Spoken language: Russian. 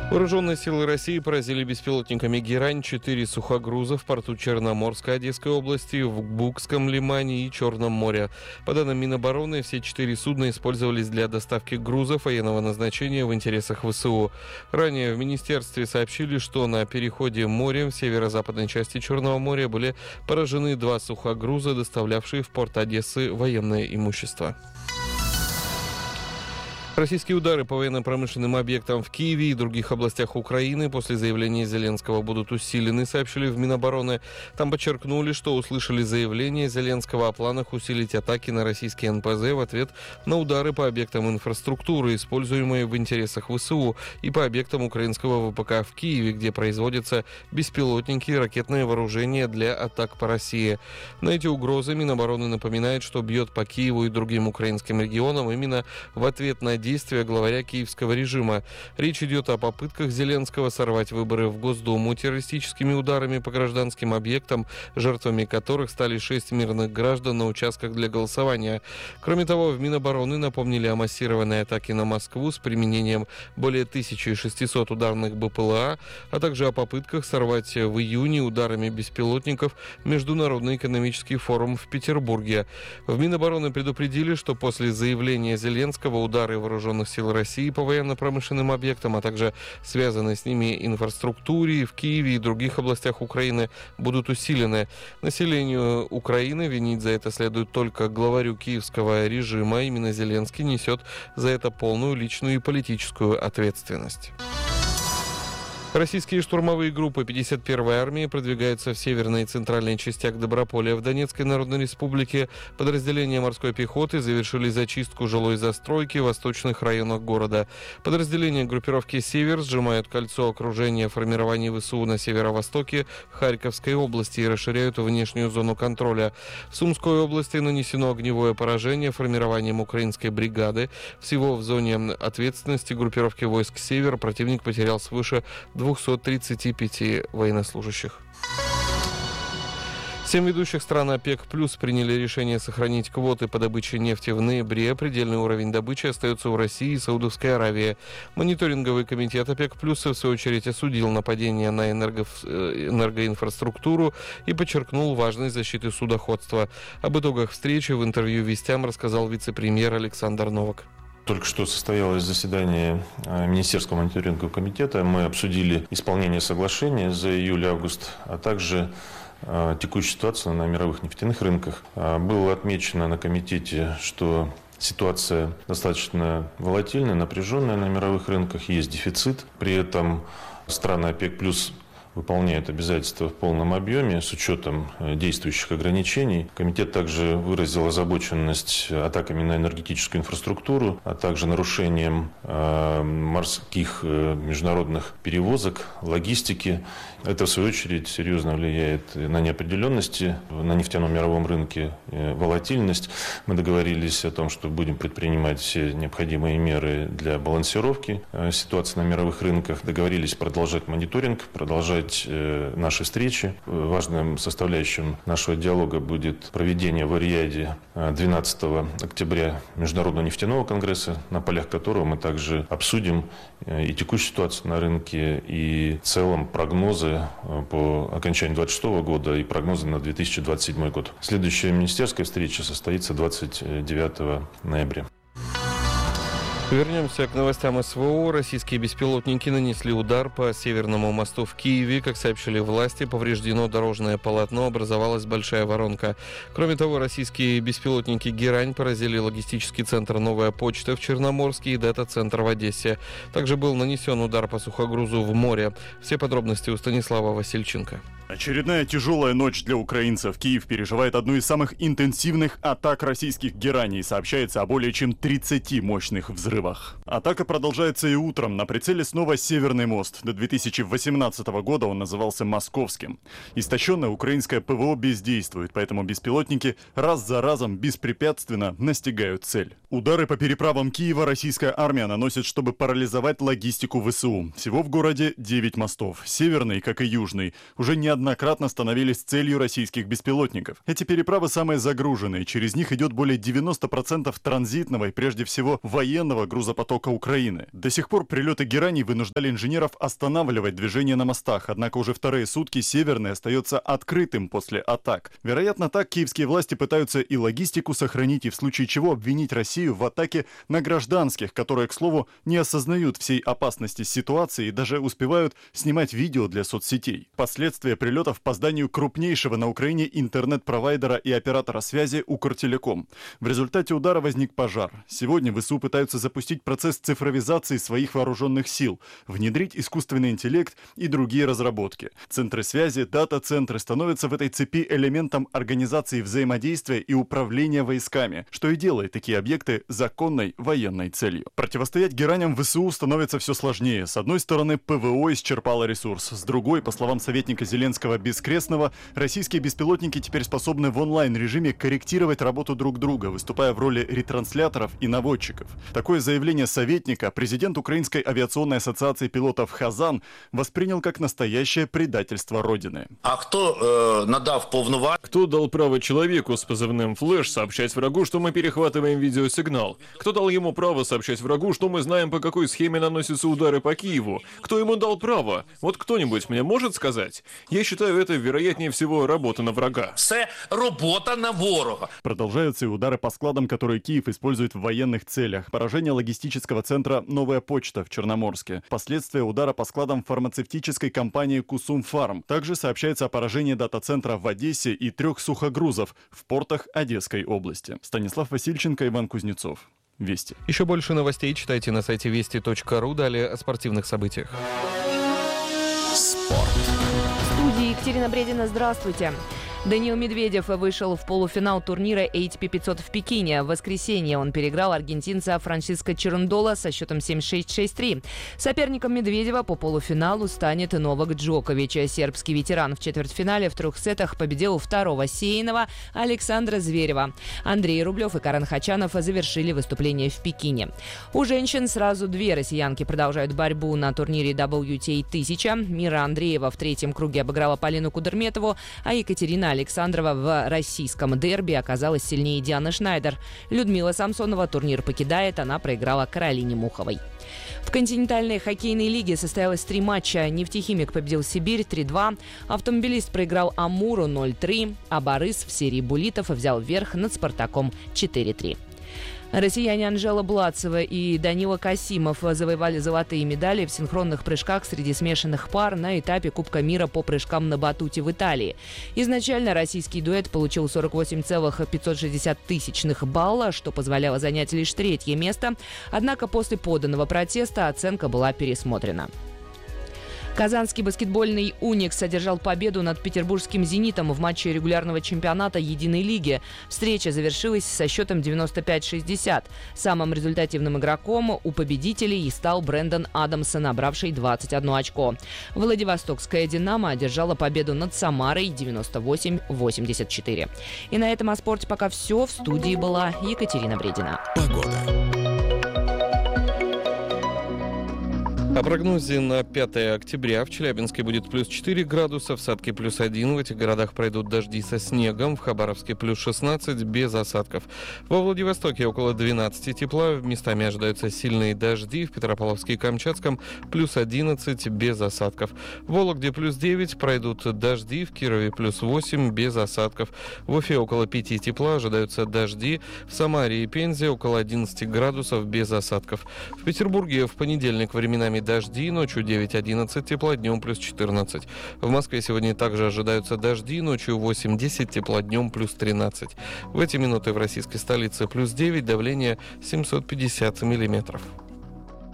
Вооруженные силы России поразили беспилотниками «Герань» 4 сухогруза в порту Черноморской Одесской области, в Букском лимане и Черном море. По данным Минобороны, все 4 судна использовались для доставки грузов военного назначения в интересах ВСУ. Ранее в министерстве сообщили, что на переходе морем в северо-западной части Черного моря были поражены 2 сухогруза, доставлявшие в порт Одессы военное имущество. Российские удары по военно-промышленным объектам в Киеве и других областях Украины после заявления Зеленского будут усилены, сообщили в Минобороны. Там подчеркнули, что услышали заявление Зеленского о планах усилить атаки на российские НПЗ в ответ на удары по объектам инфраструктуры, используемые в интересах ВСУ, и по объектам украинского ВПК в Киеве, где производятся беспилотники и ракетное вооружение для атак по России. На эти угрозы Минобороны напоминает, что бьет по Киеву и другим украинским регионам именно в ответ на действия главаря киевского режима. Речь идет о попытках Зеленского сорвать выборы в Госдуму террористическими ударами по гражданским объектам, жертвами которых стали 6 мирных граждан на участках для голосования. Кроме того, в Минобороны напомнили о массированной атаке на Москву с применением более 1600 ударных БПЛА, а также о попытках сорвать в июне ударами беспилотников Международный экономический форум в Петербурге. В Минобороны предупредили, что после заявления Зеленского удары вооруженных сил России по военно-промышленным объектам, а также связанной с ними инфраструктуре в Киеве и других областях Украины будут усилены. Населению Украины винить за это следует только главарю киевского режима. Именно Зеленский несет за это полную личную и политическую ответственность. Российские штурмовые группы 51-й армии продвигаются в северной и центральной частях Доброполя. В Донецкой Народной Республике подразделения морской пехоты завершили зачистку жилой застройки в восточных районах города. Подразделения группировки «Север» сжимают кольцо окружения формирований ВСУ на северо-востоке Харьковской области и расширяют внешнюю зону контроля. В Сумской области нанесено огневое поражение формированием украинской бригады. Всего в зоне ответственности группировки войск «Север» противник потерял свыше 235 военнослужащих. 7 ведущих стран ОПЕК+ приняли решение сохранить квоты по добыче нефти в ноябре. Предельный уровень добычи остается у России и Саудовской Аравии. Мониторинговый комитет ОПЕК+, в свою очередь, осудил нападение на энергоинфраструктуру и подчеркнул важность защиты судоходства. Об итогах встречи в интервью «Вестям» рассказал вице-премьер Александр Новак. Только что состоялось заседание Министерского мониторингового комитета. Мы обсудили исполнение соглашения за июль-август, а также текущую ситуацию на мировых нефтяных рынках. Было отмечено на комитете, что ситуация достаточно волатильная, напряженная на мировых рынках, есть дефицит. При этом страны ОПЕК+ выполняют обязательства в полном объеме с учетом действующих ограничений. Комитет также выразил озабоченность атаками на энергетическую инфраструктуру, а также нарушением морских международных перевозок, логистики. Это, в свою очередь, серьезно влияет на неопределенности на нефтяном мировом рынке, волатильность. Мы договорились о том, что будем предпринимать все необходимые меры для балансировки ситуации на мировых рынках. Договорились продолжать мониторинг, продолжать наши встречи. Важным составляющим нашего диалога будет проведение в Эр-Рияде 12 октября Международного нефтяного конгресса, на полях которого мы также обсудим и текущую ситуацию на рынке, и в целом прогнозы по окончанию 2026 года и прогнозы на 2027 год. Следующая министерская встреча состоится 29 ноября. Вернемся к новостям СВО. Российские беспилотники нанесли удар по Северному мосту в Киеве. Как сообщили власти, повреждено дорожное полотно, образовалась большая воронка. Кроме того, российские беспилотники «Герань» поразили логистический центр «Новая почта» в Черноморске и дата-центр в Одессе. Также был нанесен удар по сухогрузу в море. Все подробности у Станислава Васильченко. Очередная тяжелая ночь для украинцев. Киев переживает одну из самых интенсивных атак российских «Гераней». Сообщается о более чем 30 мощных взрывах. Атака продолжается и утром. На прицеле снова Северный мост. До 2018 года он назывался Московским. Истощенное украинское ПВО бездействует, поэтому беспилотники раз за разом беспрепятственно настигают цель. Удары по переправам Киева российская армия наносит, чтобы парализовать логистику ВСУ. Всего в городе 9 мостов. Северный, как и южный, уже не неоднократно становились целью российских беспилотников. Эти переправы самые загруженные, через них идет более 90% транзитного и прежде всего военного грузопотока Украины. До сих пор прилеты гераний вынуждали инженеров останавливать движение на мостах, однако уже вторые сутки Северный остается открытым после атак. Вероятно, так киевские власти пытаются и логистику сохранить, и в случае чего обвинить Россию в атаке на гражданских, которые, к слову, не осознают всей опасности ситуации и даже успевают снимать видео для соцсетей. Последствия прилетов по зданию крупнейшего на Украине интернет-провайдера и оператора связи Укртелеком. В результате удара возник пожар. Сегодня ВСУ пытаются запустить процесс цифровизации своих вооруженных сил, внедрить искусственный интеллект и другие разработки. Центры связи, дата-центры становятся в этой цепи элементом организации взаимодействия и управления войсками, что и делает такие объекты законной военной целью. Противостоять гераням ВСУ становится все сложнее. С одной стороны, ПВО исчерпало ресурс. С другой, по словам советника Зеленского Бескрестного, российские беспилотники теперь способны в онлайн-режиме корректировать работу друг друга, выступая в роли ретрансляторов и наводчиков. Такое заявление советника президент Украинской авиационной ассоциации пилотов Хазан воспринял как настоящее предательство Родины. А кто надав повноваження? Кто дал право человеку с позывным «Флэш» сообщать врагу, что мы перехватываем видеосигнал? Кто дал ему право сообщать врагу, что мы знаем, по какой схеме наносятся удары по Киеву? Кто ему дал право? Вот кто-нибудь мне может сказать? Я считаю, это, вероятнее всего, работа на врага. Це робота на ворога. Продолжаются и удары по складам, которые Киев использует в военных целях. Поражение логистического центра «Новая почта» в Черноморске. Последствия удара по складам фармацевтической компании «Кусумфарм». Также сообщается о поражении дата-центра в Одессе и 3 сухогрузов в портах Одесской области. Станислав Васильченко, Иван Кузнецов. Вести. Еще больше новостей читайте на сайте вести.ру. Далее о спортивных событиях. Спорт. В студии Екатерина Бредина. Здравствуйте. Даниил Медведев вышел в полуфинал турнира ATP 500 в Пекине. В воскресенье он переиграл аргентинца Франциско Черундола со счетом 7-6, 6-3. Соперником Медведева по полуфиналу станет Новак Джокович. Сербский ветеран в четвертьфинале в 3 сетах победил второго сеянного Александра Зверева. Андрей Рублев и Карен Хачанов завершили выступление в Пекине. У женщин сразу 2 россиянки продолжают борьбу на турнире WTA 1000. Мира Андреева в 3-м круге обыграла Полину Кудерметову, а Екатерина Александрова в российском дерби оказалась сильнее Дианы Шнайдер. Людмила Самсонова турнир покидает, она проиграла Каролине Муховой. В континентальной хоккейной лиге состоялось 3 матча. Нефтехимик победил Сибирь 3-2, Автомобилист проиграл Амуру 0-3, а Борис в серии буллитов взял верх над Спартаком 4-3. Россияне Анжела Блацева и Данила Касимов завоевали золотые медали в синхронных прыжках среди смешанных пар на этапе Кубка мира по прыжкам на батуте в Италии. Изначально российский дуэт получил 48,560 балла, что позволяло занять лишь 3-е место. Однако после поданного протеста оценка была пересмотрена. Казанский баскетбольный «Уникс» одержал победу над петербургским «Зенитом» в матче регулярного чемпионата Единой лиги. Встреча завершилась со счетом 95-60. Самым результативным игроком у победителей и стал Брэндон Адамс, набравший 21 очко. Владивостокская «Динамо» одержала победу над Самарой 98-84. И на этом о спорте пока все. В студии была Екатерина Бредина. Погода. О прогнозе на 5 октября. В Челябинске будет плюс 4 градуса, в Сатке плюс 1. В этих городах пройдут дожди со снегом. В Хабаровске плюс 16, без осадков. Во Владивостоке около 12 тепла. Местами ожидаются сильные дожди. В Петропавловске и Камчатском плюс 11, без осадков. В Вологде плюс 9, пройдут дожди. В Кирове плюс 8, без осадков. В Уфе около 5 тепла, ожидаются дожди. В Самаре и Пензе около 11 градусов, без осадков. В Петербурге в понедельник временами дожди, ночью 9-11 тепла, днем плюс 14. В Москве сегодня также ожидаются дожди, ночью 8-10 тепла, днем плюс 13. В эти минуты в российской столице плюс 9, давление 750 миллиметров.